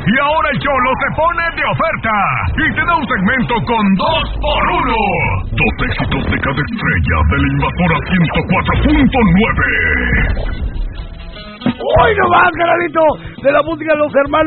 Y ahora el Cholo se pone de oferta y te da un segmento con 2x1. 2 éxitos de cada estrella de la Invasora 104.9. ¡Uy, no más, canalito! De la música de los hermanos